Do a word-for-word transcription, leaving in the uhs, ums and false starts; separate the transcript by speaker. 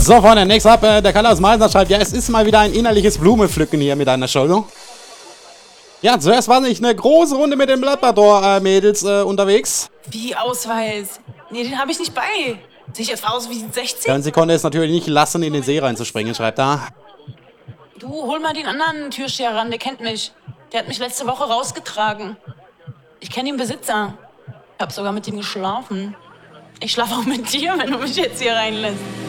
Speaker 1: So, Freunde, next up, äh, der Kalle aus Meiser schreibt, ja, es ist mal wieder ein innerliches Blumenpflücken hier mit einer Show. Ja, zuerst war ich eine große Runde mit den Labrador-Mädels äh, unterwegs.
Speaker 2: Wie Ausweis? Nee, den habe ich nicht bei. Sehe ich jetzt aus wie sechzehn?
Speaker 1: Ja, und sie konnte es natürlich nicht lassen, in den See reinzuspringen, schreibt er.
Speaker 2: Du, hol mal den anderen Türsteher ran, der kennt mich. Der hat mich letzte Woche rausgetragen. Ich kenne den Besitzer. Ich habe sogar mit ihm geschlafen. Ich schlafe auch mit dir, wenn du mich jetzt hier reinlässt.